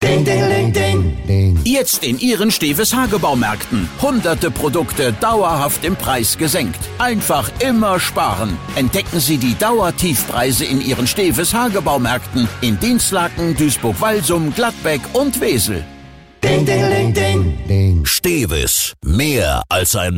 Ding, ding, ding, ding. Jetzt in Ihren Steves Hagebaumärkten. Hunderte Produkte dauerhaft im Preis gesenkt. Einfach immer sparen. Entdecken Sie die Dauertiefpreise in Ihren Steves Hagebaumärkten in Dinslaken, Duisburg-Walsum, Gladbeck und Wesel. Ding, ding, ding, ding, ding. Steves. Mehr als ein